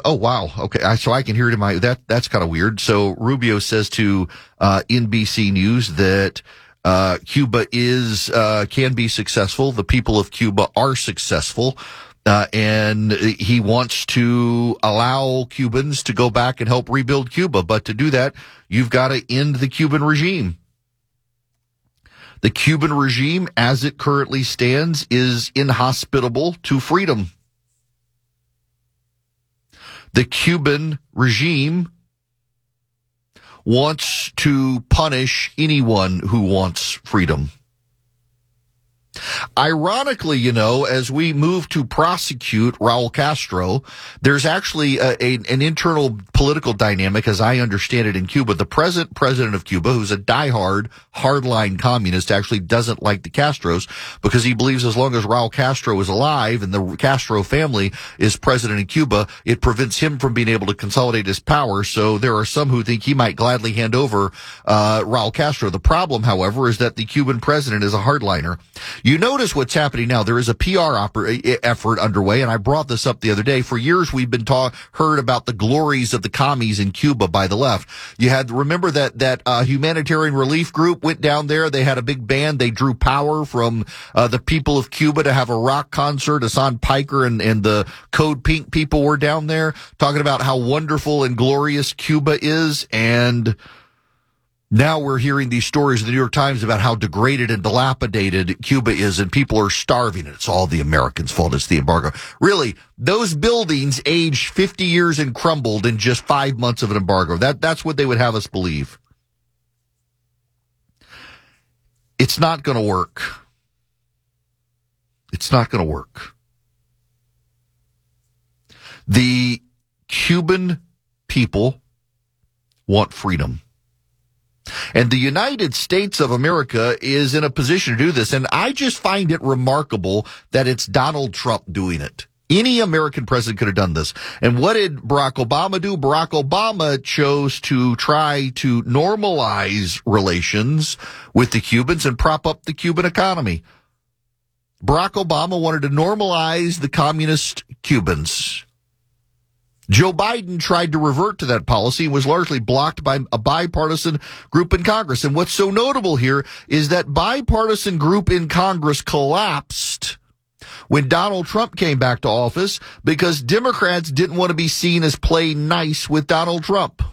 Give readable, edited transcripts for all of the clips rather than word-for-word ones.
Oh, wow. Okay. So I can hear it in my, that's kind of weird. So Rubio says to, NBC News that, Cuba can be successful. The people of Cuba are successful. And he wants to allow Cubans to go back and help rebuild Cuba. But to do that, you've got to end the Cuban regime. The Cuban regime, as it currently stands, is inhospitable to freedom. The Cuban regime wants to punish anyone who wants freedom. Ironically, as we move to prosecute Raul Castro, there's actually an internal political dynamic, as I understand it, in Cuba. The present president of Cuba, who's a diehard, hardline communist, actually doesn't like the Castros because he believes as long as Raul Castro is alive and the Castro family is president in Cuba, it prevents him from being able to consolidate his power. So there are some who think he might gladly hand over Raul Castro. The problem, however, is that the Cuban president is a hardliner. You notice what's happening now. There is a PR effort underway, and I brought this up the other day. For years, we've been heard about the glories of the commies in Cuba by the left. You remember that humanitarian relief group went down there. They had a big band. They drew power from the people of Cuba to have a rock concert. Hassan Piker and the Code Pink people were down there talking about how wonderful and glorious Cuba is, and now we're hearing these stories in the New York Times about how degraded and dilapidated Cuba is, and people are starving, and it's all the Americans' fault. It's the embargo. Really, those buildings aged 50 years and crumbled in just 5 months of an embargo. That's what they would have us believe. It's not going to work. It's not going to work. The Cuban people want freedom. And the United States of America is in a position to do this. And I just find it remarkable that it's Donald Trump doing it. Any American president could have done this. And what did Barack Obama do? Barack Obama chose to try to normalize relations with the Cubans and prop up the Cuban economy. Barack Obama wanted to normalize the communist Cubans. Joe Biden tried to revert to that policy and was largely blocked by a bipartisan group in Congress. And what's so notable here is that bipartisan group in Congress collapsed when Donald Trump came back to office because Democrats didn't want to be seen as playing nice with Donald Trump.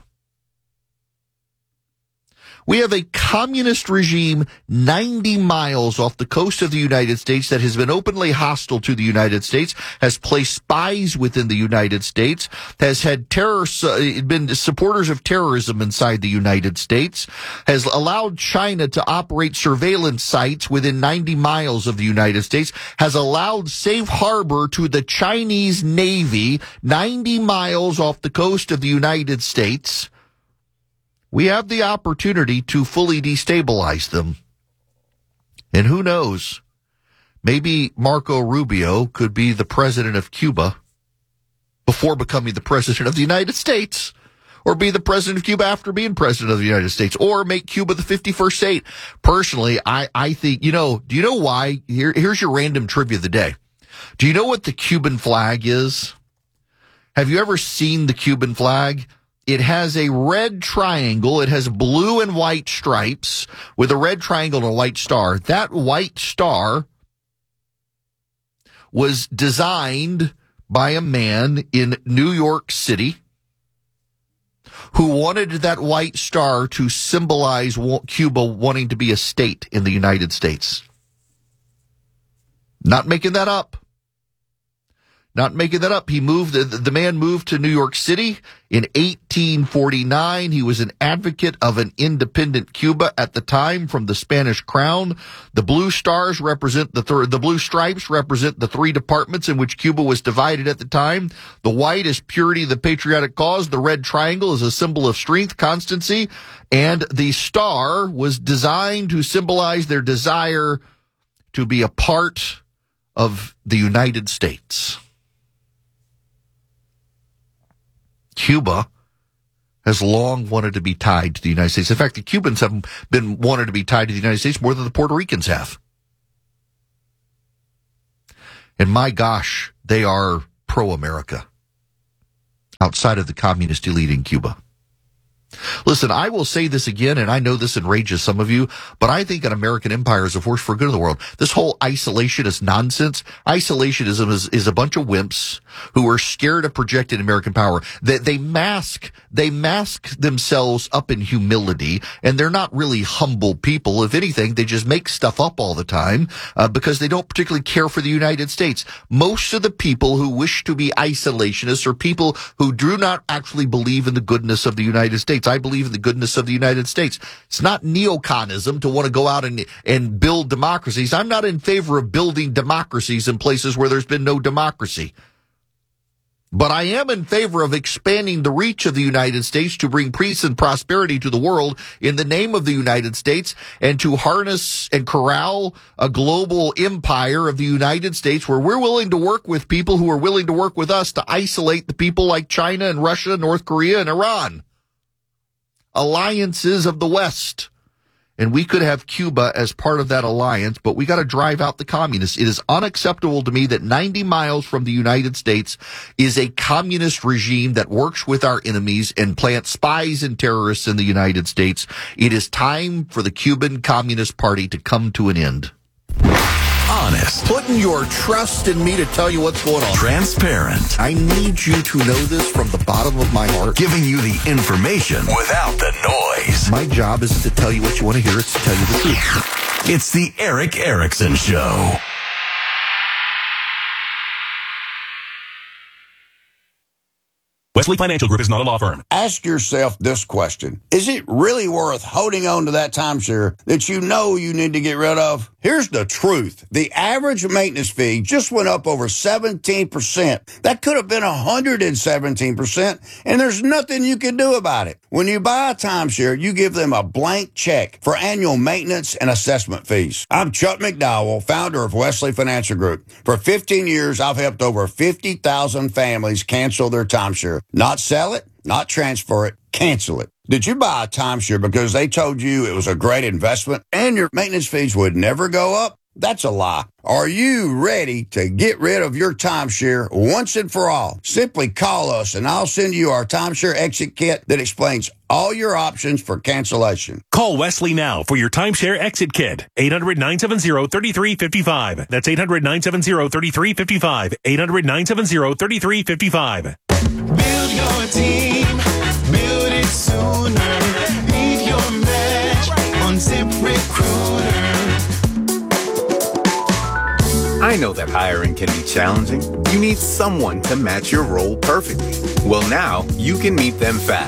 We have a communist regime 90 miles off the coast of the United States that has been openly hostile to the United States, has placed spies within the United States, has had been supporters of terrorism inside the United States, has allowed China to operate surveillance sites within 90 miles of the United States, has allowed safe harbor to the Chinese Navy 90 miles off the coast of the United States. We have the opportunity to fully destabilize them. And who knows, maybe Marco Rubio could be the president of Cuba before becoming the president of the United States, or be the president of Cuba after being president of the United States, or make Cuba the 51st state. Personally, I think, do you know why? Here's your random trivia of the day. Do you know what the Cuban flag is? Have you ever seen the Cuban flag? It has a red triangle. It has blue and white stripes with a red triangle and a white star. That white star was designed by a man in New York City who wanted that white star to symbolize Cuba wanting to be a state in the United States. Not making that up. Not making that up. The man moved to New York City in 1849. He was an advocate of an independent Cuba at the time from the Spanish crown. The blue stars represent the blue stripes represent the three departments in which Cuba was divided at the time. The white is purity, the patriotic cause. The red triangle is a symbol of strength, constancy. And the star was designed to symbolize their desire to be a part of the United States. Cuba has long wanted to be tied to the United States. In fact, the Cubans have been wanted to be tied to the United States more than the Puerto Ricans have. And my gosh, they are pro-America. outside of the communist elite in Cuba. Listen, I will say this again, and I know this enrages some of you, but I think an American empire is a force for good of the world. This whole isolationist nonsense, isolationism is a bunch of wimps who are scared of projected American power. They mask themselves up in humility, and they're not really humble people. If anything, they just make stuff up all the time because they don't particularly care for the United States. Most of the people who wish to be isolationists are people who do not actually believe in the goodness of the United States. I believe in the goodness of the United States. It's not neoconism to want to go out and build democracies. I'm not in favor of building democracies in places where there's been no democracy. But I am in favor of expanding the reach of the United States to bring peace and prosperity to the world in the name of the United States, and to harness and corral a global empire of the United States where we're willing to work with people who are willing to work with us to isolate the people like China and Russia, North Korea, and Iran. Alliances of the West. And we could have Cuba as part of that alliance, but we got to drive out the communists. It is unacceptable to me that 90 miles from the United States is a communist regime that works with our enemies and plants spies and terrorists in the United States. It is time for the Cuban Communist Party to come to an end. Honest. Putting your trust in me to tell you what's going on. Transparent. I need you to know this from the bottom of my heart. Giving you the information without the noise. My job isn't to tell you what you want to hear, it's to tell you the truth. It's the Erick Erickson Show. Wesley Financial Group is not a law firm. Ask yourself this question. Is it really worth holding on to that timeshare that you know you need to get rid of? Here's the truth. The average maintenance fee just went up over 17%. That could have been 117%, and there's nothing you can do about it. When you buy a timeshare, you give them a blank check for annual maintenance and assessment fees. I'm Chuck McDowell, founder of Wesley Financial Group. For 15 years, I've helped over 50,000 families cancel their timeshare. Not sell it, not transfer it, cancel it. Did you buy a timeshare because they told you it was a great investment and your maintenance fees would never go up? That's a lie. Are you ready to get rid of your timeshare once and for all? Simply call us and I'll send you our timeshare exit kit that explains all your options for cancellation. Call Wesley now for your timeshare exit kit. 800-970-3355. That's 800-970-3355. 800-970-3355. Build your team. Build it sooner. Beat your match on ZipRecruiter. I know that hiring can be challenging. You need someone to match your role perfectly. Well, now you can meet them fast